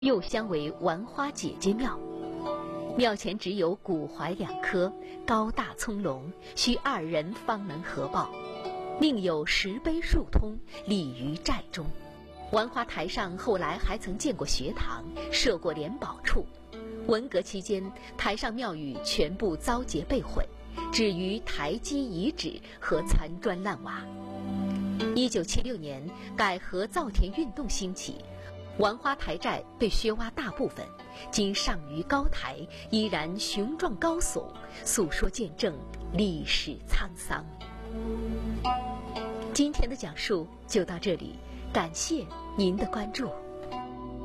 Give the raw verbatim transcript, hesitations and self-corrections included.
又相为玩花姐姐庙。庙前只有古槐两棵，高大葱茏，需二人方能合抱。另有石碑数通，立于寨中。玩花台上后来还曾建过学堂，设过联保处。文革期间，台上庙宇全部遭劫被毁，只余台基遗址和残砖烂瓦。一九七六年，改革造田运动兴起，玩花台寨被削挖大部分，今尚余高台依然雄壮高耸，诉说见证历史沧桑。今天的讲述就到这里，感谢您的关注。